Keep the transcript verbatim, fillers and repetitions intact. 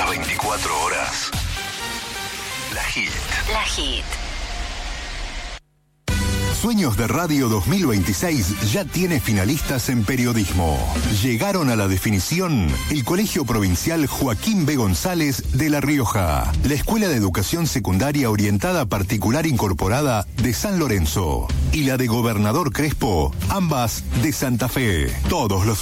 Las veinticuatro horas. La Hit. La Hit. Sueños de Radio dos mil veintiséis ya tiene finalistas en periodismo. Llegaron a la definición el Colegio Provincial Joaquín B. González de La Rioja, la Escuela de Educación Secundaria Orientada Particular Incorporada de San Lorenzo y la de Gobernador Crespo, ambas de Santa Fe. Todos los